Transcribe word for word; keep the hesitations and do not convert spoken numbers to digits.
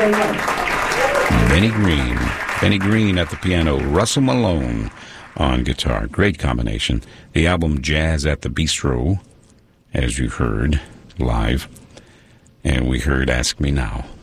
very much. Benny Green. Benny Green at the piano. Russell Malone on guitar. Great combination. The album Jazz at the Bistro, as you heard live. And we heard Ask Me Now.